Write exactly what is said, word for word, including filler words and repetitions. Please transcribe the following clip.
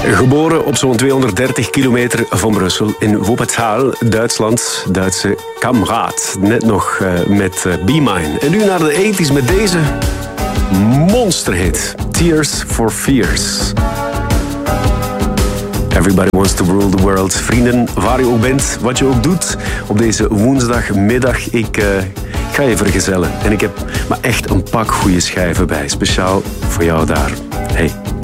Geboren op zo'n tweehonderddertig kilometer van Brussel in Wuppertal, Duitsland. Duitse kameraad. Net nog uh, met uh, Be Mine. En nu naar de tachtiger met deze monsterhit. Tears for Fears. Everybody wants to rule the world. Vrienden, waar je ook bent, wat je ook doet. Op deze woensdagmiddag, ik uh, ga je vergezellen. En ik heb maar echt een pak goede schijven bij. Speciaal voor jou daar. Hey.